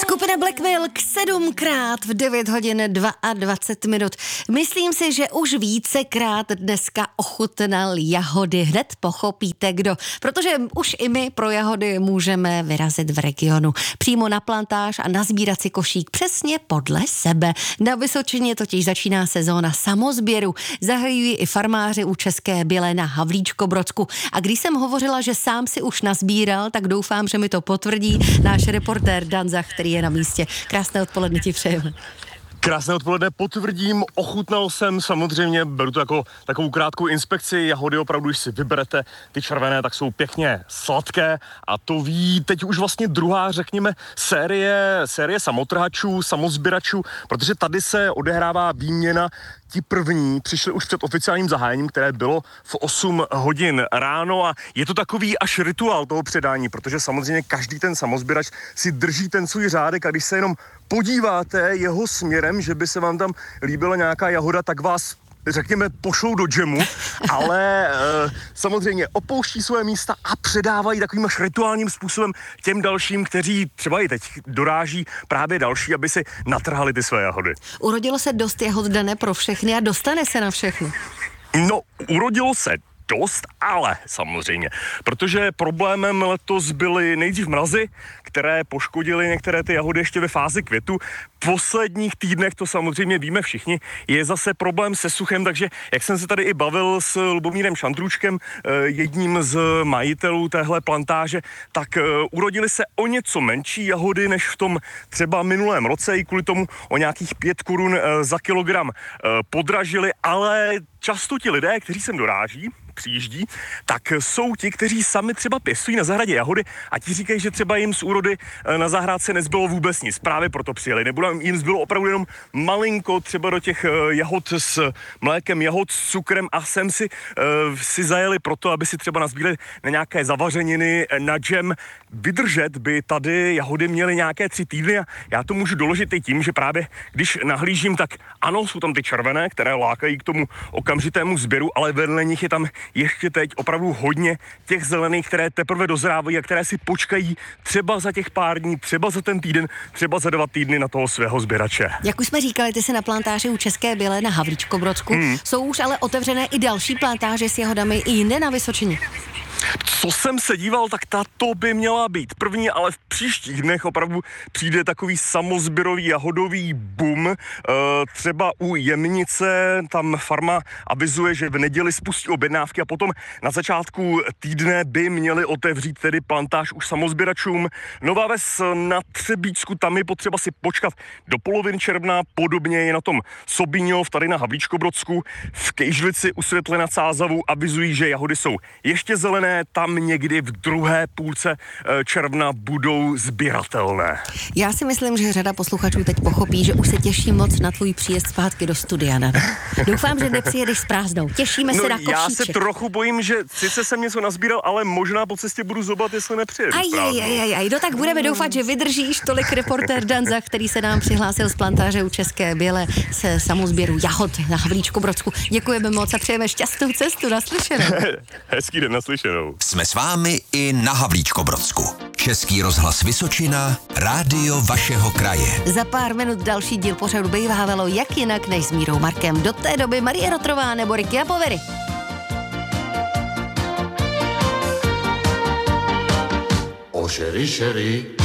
Skupina Black Milk 7krát v 9 hodin 22 minut. Myslím si, že už vícekrát dneska ochutnal jahody. Hned pochopíte kdo, protože už i my pro jahody můžeme vyrazit v regionu. Přímo na plantáž a nazbírat si košík přesně podle sebe. Na Vysočině totiž začíná sezóna samozběru. Zahajují i farmáři u České Bělé na Havlíčkobrodsku. A když jsem hovořila, že sám si už nazbíral, tak doufám, že mi to potvrdí náš reportér Dan Zach, který je na místě. Krásné odpoledne ti přejeme. Krásné odpoledne, potvrdím, ochutnal jsem samozřejmě, beru to jako takovou krátkou inspekci, jahody opravdu, když si vyberete ty červené, tak jsou pěkně sladké a to ví teď už vlastně druhá, řekněme, série samotrhačů, samozběračů, protože tady se odehrává výměna. Ti první přišli už před oficiálním zahájením, které bylo v 8 hodin ráno a je to takový až rituál toho předání, protože samozřejmě každý ten samozběrač si drží ten svůj řádek a když se jenom podíváte jeho směrem, že by se vám tam líbila nějaká jahoda, tak vás řekněme, pošlou do džemu, ale samozřejmě opouští své místa a předávají takovým až rituálním způsobem těm dalším, kteří třeba i teď doráží právě další, aby si natrhali ty své jahody. Urodilo se dost jahod, Dané, pro všechny a dostane se na všechny. No, urodilo se dost, ale samozřejmě, protože problémem letos byly nejdřív mrazy, které poškodily některé ty jahody ještě ve fázi květu. V posledních týdnech, to samozřejmě víme všichni, je zase problém se suchem, takže jak jsem se tady i bavil s Lubomírem Šandrůčkem, jedním z majitelů téhle plantáže, tak urodily se o něco menší jahody než v tom třeba minulém roce, i kvůli tomu o nějakých 5 korun za kilogram podražili, ale často ti lidé, kteří sem doráží, přijíždí, tak jsou ti, kteří sami třeba pěstují na zahradě jahody a ti říkají, že třeba jim z úrody na zahrádce nezbylo vůbec nic, právě proto přijeli, nebo jim zbylo opravdu jenom malinko třeba do těch jahod s mlékem, jahod s cukrem a sem si zajeli proto, aby si třeba nazbírali na nějaké zavařeniny, na džem. Vydržet by tady jahody měly nějaké 3 týdny a já to můžu doložit i tím, že právě když nahlížím, tak ano, jsou tam ty červené, které lákají k tomu okamžitému sběru, ale vedle nich je tam ještě teď opravdu hodně těch zelených, které teprve dozrávají a které si počkají třeba za těch pár dní, třeba za ten týden, třeba za 2 týdny na toho svého sběrače. Jak už jsme říkali, ty jsi na plantáži u České Bělé na Havlíčkobrodsku. Jsou už ale otevřené i další plantáže s jahodami i jinde na Vysočině. Co jsem se díval, tak tato by měla být první, ale v příštích dnech opravdu přijde takový samozběrový jahodový boom. Třeba u Jemnice tam farma avizuje, že v neděli spustí objednávky a potom na začátku týdne by měli otevřít tedy plantáž už samozběračům. Nová Ves na Třebíčsku, tam je potřeba si počkat do poloviny června, podobně je na tom Sobíňov, tady na Havlíčkobrodsku. V Kejžlici u Světle nad Sázavou avizují, že jahody jsou ještě zelené, tam někdy v druhé půlce června budou sběratelné. Já si myslím, že řada posluchačů teď pochopí, že už se těší moc na tvůj příjezd zpátky do studia. Doufám, že nepřijedeš s prázdnou. Těšíme se na košíček. Já se trochu bojím, že sice jsem něco nazbíral, ale možná po cestě budu zobat, jestli nepřijedu s prázdnou. No tak budeme doufat, že vydržíš. Tolik reportér Dan Zach, který se nám přihlásil z plantáže u České Bělé se samozběru jahod na Havlíčkobrodsku. Děkujeme moc a přejeme šťastnou cestu. Naslyšenou. Hezký den, naslyšenou. Jsme s vámi i na Havlíčkobrodsku. Český rozhlas Vysočina, rádio vašeho kraje. Za pár minut další díl pořadu bývávalo jak jinak než s Mírou Markem. Do té doby Marie Rotrová nebo Ricky Apovery. Oh, chérie, chérie.